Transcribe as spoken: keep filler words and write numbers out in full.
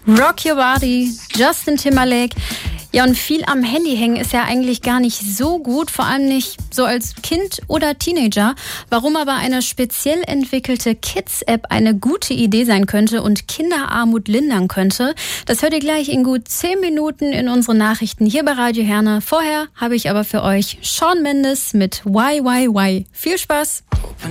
Rock Your Body, Justin Timberlake. Ja, und viel am Handy hängen ist ja eigentlich gar nicht so gut, vor allem nicht so als Kind oder Teenager. Warum aber eine speziell entwickelte Kids-App eine gute Idee sein könnte und Kinderarmut lindern könnte, das hört ihr gleich in gut zehn Minuten in unseren Nachrichten hier bei Radio Herne. Vorher habe ich aber für euch Shawn Mendes mit Why, Why, Why. Viel Spaß!